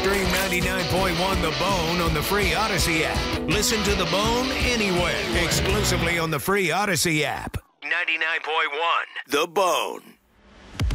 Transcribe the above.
Stream 99.1 The Bone on the free Odyssey app. Listen to The Bone anywhere. Exclusively on the free Odyssey app. 99.1 The Bone.